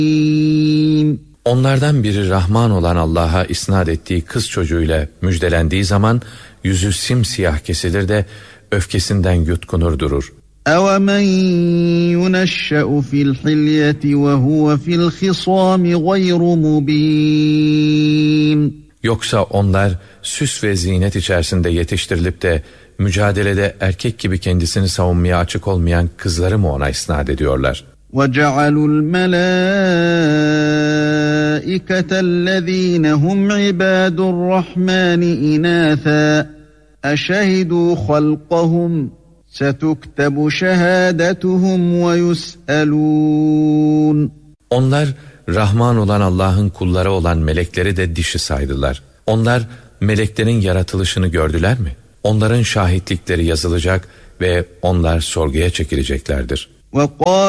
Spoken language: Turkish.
Onlardan biri Rahman olan Allah'a isnat ettiği kız çocuğuyla müjdelendiği zaman yüzü simsiyah kesilir de öfkesinden yutkunur durur. اَوَمَنْ يُنَشَّأُ فِي الْحِلْيَةِ وَهُوَ فِي الْخِصَامِ غَيْرُ مُب۪ينٍ Yoksa onlar süs ve zinet içerisinde yetiştirilip de mücadelede erkek gibi kendisini savunmaya açık olmayan kızları mı ona isnat ediyorlar? وَجَعَلُوا الْمَلَائِكَةَ الَّذ۪ينَ هُمْ عِبَادُ الرَّحْمَانِ اِنَاثًا اَشَهِدُوا خَلْقَهُمْ سَتُكْتَبُ شَهَادَتُهُمْ وَيُسْأَلُونَ Onlar Rahman olan Allah'ın kulları olan melekleri de dişi saydılar. Onlar meleklerin yaratılışını gördüler mi? Onların şahitlikleri yazılacak ve onlar sorguya çekileceklerdir.